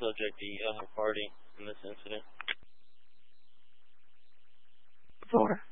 subject the other party in this incident? 4.